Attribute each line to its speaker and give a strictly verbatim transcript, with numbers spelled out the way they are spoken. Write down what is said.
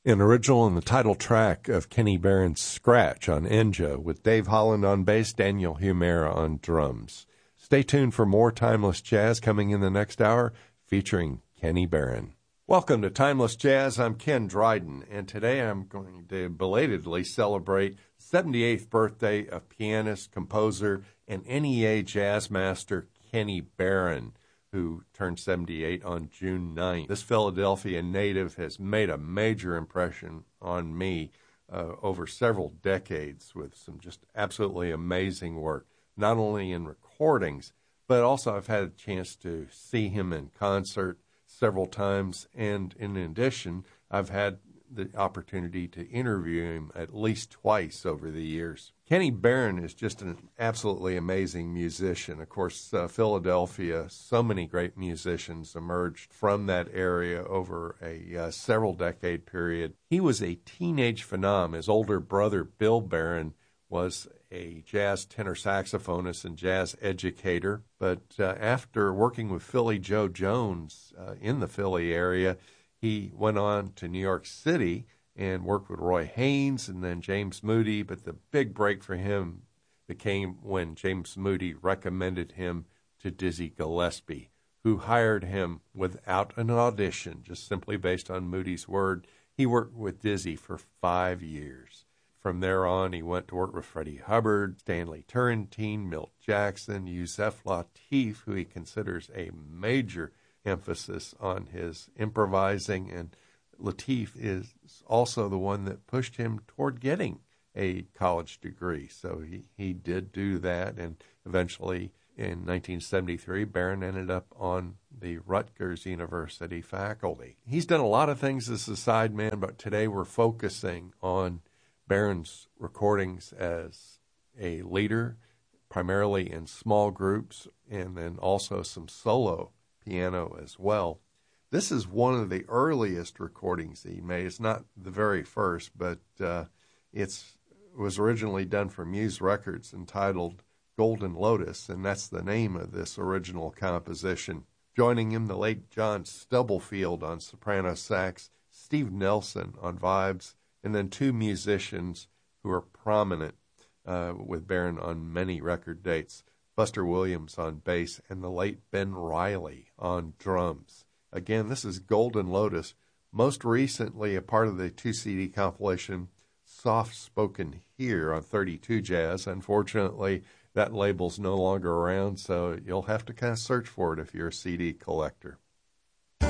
Speaker 1: An original and the title track of Kenny Barron's Scratch on Enja, with Dave Holland on bass, Daniel Humera on drums. Stay tuned for more Timeless Jazz coming in the next hour, featuring Kenny Barron. Welcome to Timeless Jazz. I'm Ken Dryden, and today I'm going to belatedly celebrate the seventy-eighth birthday of pianist, composer, and N E A jazz master Kenny Barron, who turned seventy-eight on June ninth. This Philadelphia native has made a major impression on me uh, over several decades with some just absolutely amazing work, not only in recordings, but also I've had a chance to see him in concert several times, and in addition, I've had the opportunity to interview him at least twice over the years. Kenny Barron is just an absolutely amazing musician. Of course, uh, Philadelphia, so many great musicians emerged from that area over a uh, several-decade period. He was a teenage phenom. His older brother, Bill Barron, was a jazz tenor saxophonist and jazz educator. But uh, after working with Philly Joe Jones uh, in the Philly area, he went on to New York City and worked with Roy Haynes and then James Moody, but the big break for him became when James Moody recommended him to Dizzy Gillespie, who hired him without an audition, just simply based on Moody's word. He worked with Dizzy for five years. From there on, he went to work with Freddie Hubbard, Stanley Turrentine, Milt Jackson, Yusef Lateef, who he considers a major emphasis on his improvising, and Lateef is also the one that pushed him toward getting a college degree. So he, he did do that, and eventually in nineteen seventy-three, Barron ended up on the Rutgers University faculty. He's done a lot of things as a sideman, but today we're focusing on Barron's recordings as a leader, primarily in small groups, and then also some solo piano as well. This is one of the earliest recordings he made. It's not the very first, but uh, it's, it was originally done for Muse Records, entitled Golden Lotus, and that's the name of this original composition. Joining him, the late John Stubblefield on soprano sax, Steve Nelson on vibes, and then two musicians who are prominent uh, with Barron on many record dates, Buster Williams on bass, and the late Ben Riley on drums. Again, this is Golden Lotus, most recently a part of the two-C D compilation Soft Spoken Here on thirty-two Jazz. Unfortunately, that label's no longer around, so you'll have to kind of search for it if you're a C D collector.